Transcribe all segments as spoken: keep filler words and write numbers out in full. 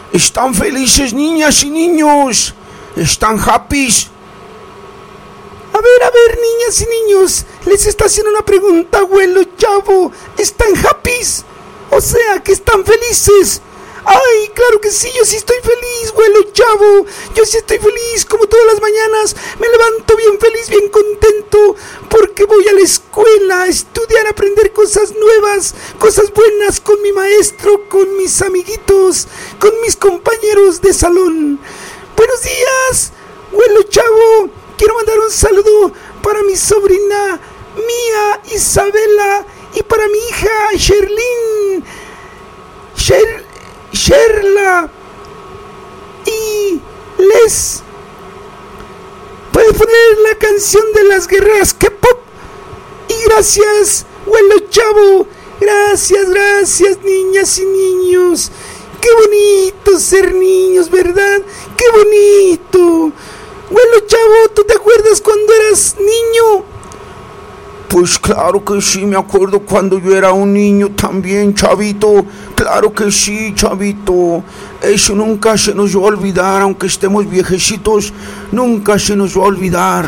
¿Están felices, niñas y niños? ¿Están happy? A ver, a ver, niñas y niños, les está haciendo una pregunta, abuelo Chavo. ¿Están happy? O sea, que están felices. Ay, claro que sí, yo sí estoy feliz, abuelo Chavo. Yo sí estoy feliz, como todas las mañanas. Me levanto bien feliz, bien contento, porque voy a la escuela a estudiar, a aprender cosas nuevas, cosas buenas con mi maestro, con mis amiguitos, con mis compañeros de salón. Buenos días, abuelo Chavo. Quiero mandar un saludo para mi sobrina Mía Isabela y para mi hija Sherlyn, Sher, Sherla y Les. ¿Puedes poner la canción de las guerreras K-pop? Y gracias, abuelo Chavo. Gracias, gracias, niñas y niños. Qué bonito ser niños, ¿verdad? Qué bonito. Abuelo Chavo, ¿tú te acuerdas cuando eras niño? Pues claro que sí, me acuerdo cuando yo era un niño también, chavito. Claro que sí, chavito. Eso nunca se nos va a olvidar, aunque estemos viejecitos, nunca se nos va a olvidar.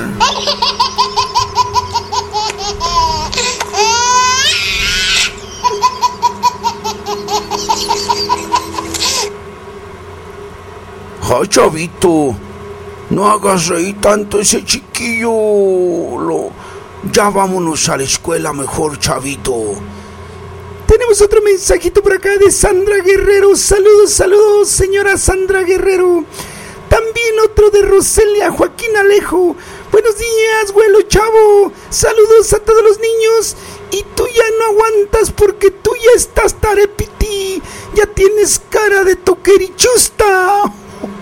Ay, chavito, no hagas reír tanto ese chiquillo. Lo... Ya vámonos a la escuela mejor, chavito. Tenemos otro mensajito por acá de Sandra Guerrero. Saludos, saludos, señora Sandra Guerrero. También otro de Roselia Joaquín Alejo. Buenos días, abuelo Chavo. Saludos a todos los niños. Y tú ya no aguantas porque tú ya estás tarepiti. Ya tienes cara de toquerichusta.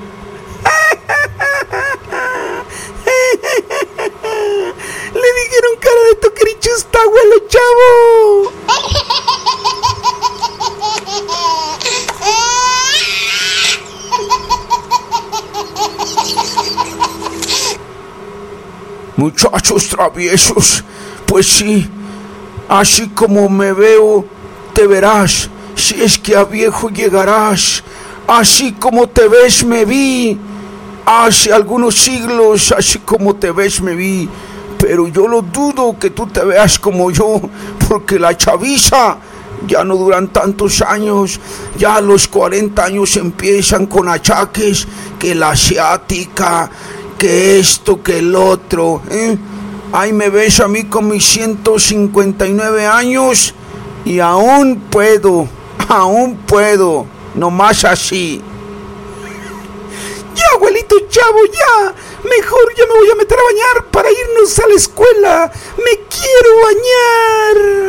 Le dijeron cara de toquerichusta, abuelo Chavo. Muchachos traviesos, pues sí, así como me veo, te verás, si es que a viejo llegarás. Así como te ves me vi, hace algunos siglos, así como te ves me vi. Pero yo lo dudo que tú te veas como yo, porque la chaviza ya no duran tantos años. Ya a los cuarenta años empiezan con achaques, que la asiática, que esto, que el otro, ¿eh? Ahí me ves a mí con mis ciento cincuenta y nueve años y aún puedo, aún puedo, nomás así. Ya, abuelito Chavo, ya. Mejor yo me voy a meter a bañar para irnos a la escuela. Me quiero bañar.